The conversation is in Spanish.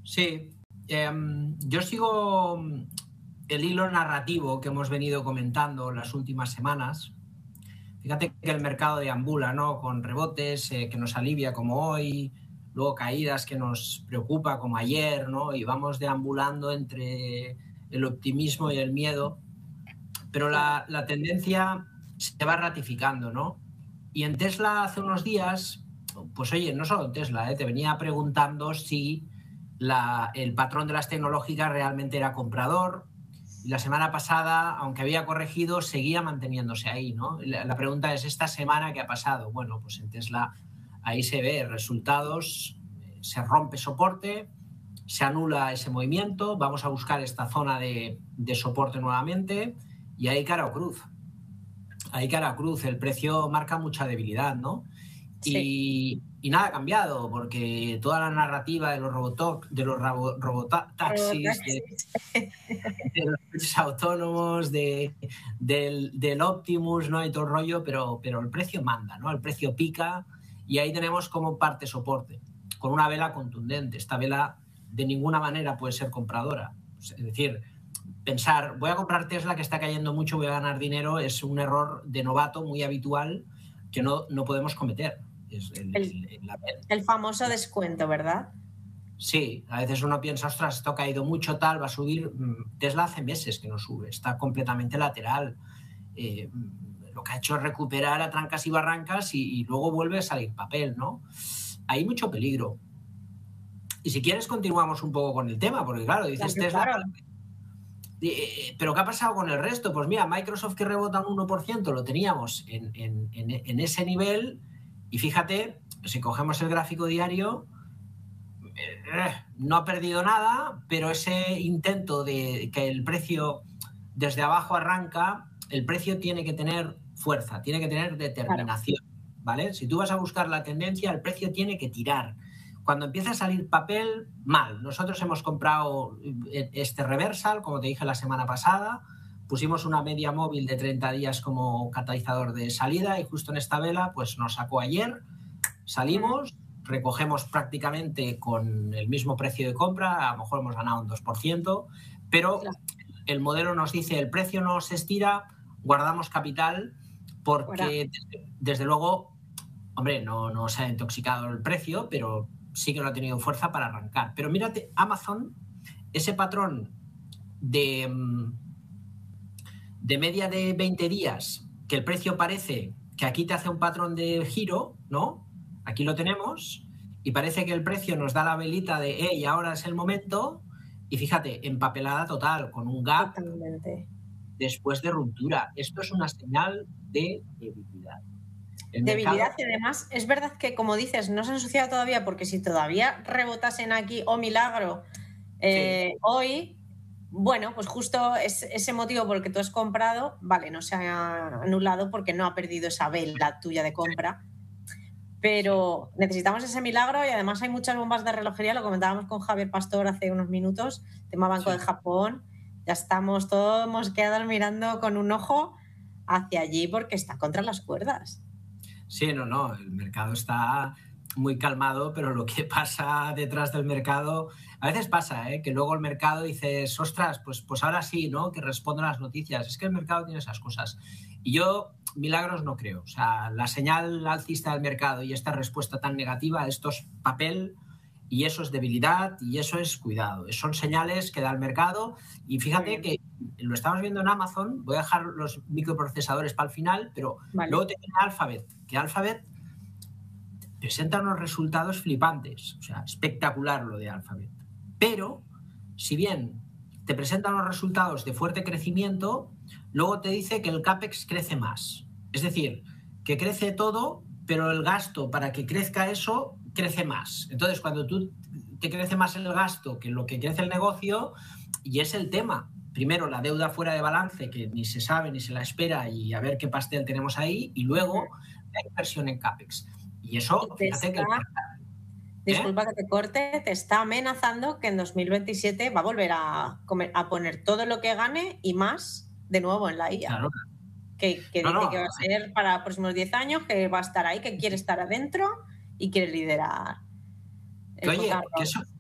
Sí. Yo sigo el hilo narrativo que hemos venido comentando las últimas semanas. Fíjate que el mercado deambula, ¿no? Con rebotes que nos alivia como hoy, luego caídas que nos preocupa como ayer, ¿no? Y vamos deambulando entre el optimismo y el miedo, pero la tendencia se va ratificando, ¿no? Y en Tesla hace unos días, pues oye, no solo en Tesla, te venía preguntando si el patrón de las tecnológicas realmente era comprador. Y la semana pasada, aunque había corregido, seguía manteniéndose ahí, ¿no? La pregunta es, ¿esta semana qué ha pasado? Bueno, pues en Tesla ahí se ve resultados, se rompe soporte, se anula ese movimiento, vamos a buscar esta zona de soporte nuevamente y ahí cara o cruz. Ahí cara o cruz, el precio marca mucha debilidad, ¿no? Sí. Y nada ha cambiado, porque toda la narrativa de los robotaxis, de los coches autónomos, del Optimus, ¿no? Y todo el rollo, pero el precio manda, ¿no? El precio pica y ahí tenemos como parte soporte, con una vela contundente. Esta vela de ninguna manera puede ser compradora. Es decir, pensar, voy a comprar Tesla que está cayendo mucho, voy a ganar dinero, es un error de novato muy habitual que no podemos cometer. Es el famoso descuento, ¿verdad? Sí, a veces uno piensa, ostras, esto ha caído mucho, tal, va a subir. Tesla hace meses que no sube, está completamente lateral. Lo que ha hecho es recuperar a trancas y barrancas y luego vuelve a salir papel, ¿no? Hay mucho peligro. Y si quieres continuamos un poco con el tema, porque claro, dices Tesla... Claro. ¿Pero qué ha pasado con el resto? Pues mira, Microsoft que rebota un 1%, lo teníamos en ese nivel y fíjate, si cogemos el gráfico diario, no ha perdido nada, pero ese intento de que el precio desde abajo arranca, el precio tiene que tener fuerza, tiene que tener determinación, ¿vale? Si tú vas a buscar la tendencia, el precio tiene que tirar. Cuando empieza a salir papel, mal. Nosotros hemos comprado este reversal, como te dije la semana pasada, pusimos una media móvil de 30 días como catalizador de salida y justo en esta vela pues nos sacó ayer, salimos, recogemos prácticamente con el mismo precio de compra, a lo mejor hemos ganado un 2%, pero el modelo nos dice el precio no se estira, guardamos capital porque desde luego, hombre, no se ha intoxicado el precio, pero sí que no ha tenido fuerza para arrancar. Pero mírate, Amazon, ese patrón de media de 20 días, que el precio parece que aquí te hace un patrón de giro, ¿no? Aquí lo tenemos y parece que el precio nos da la velita de hey, ahora es el momento y fíjate, empapelada total, con un gap después de ruptura. Esto es una señal de debilidad. Debilidad y además es verdad que, como dices, no se ha ensuciado todavía porque si todavía rebotasen aquí, milagro, hoy, bueno, pues justo ese motivo por el que tú has comprado, vale, no se ha anulado porque no ha perdido esa vela tuya de compra, pero necesitamos ese milagro y además hay muchas bombas de relojería, lo comentábamos con Javier Pastor hace unos minutos, tema Banco de Japón, ya estamos todos mosqueados mirando con un ojo hacia allí porque está contra las cuerdas. Sí, no, el mercado está muy calmado, pero lo que pasa detrás del mercado, a veces pasa, que luego el mercado dices, ostras, pues ahora sí, ¿no? Que responden a las noticias. Es que el mercado tiene esas cosas. Y yo, milagros no creo. O sea, la señal alcista del mercado y esta respuesta tan negativa, esto es papel y eso es debilidad y eso es cuidado. Son señales que da el mercado y fíjate que lo estamos viendo en Amazon, voy a dejar los microprocesadores para el final, pero luego te viene Alphabet, que Alphabet presenta unos resultados flipantes, o sea, espectacular lo de Alphabet. Pero, si bien te presentan los resultados de fuerte crecimiento, luego te dice que el CAPEX crece más. Es decir, que crece todo, pero el gasto para que crezca eso crece más. Entonces, cuando tú te crece más el gasto que lo que crece el negocio, y es el tema. Primero, la deuda fuera de balance, que ni se sabe ni se la espera, y a ver qué pastel tenemos ahí, y luego la inversión en CAPEX. Y eso, fíjate que... Disculpa que te corte, te está amenazando que en 2027 va a volver a poner todo lo que gane y más de nuevo en la IA. Claro. Que dice que va a ser para los próximos 10 años, que va a estar ahí, que quiere estar adentro y quiere liderar. Oye,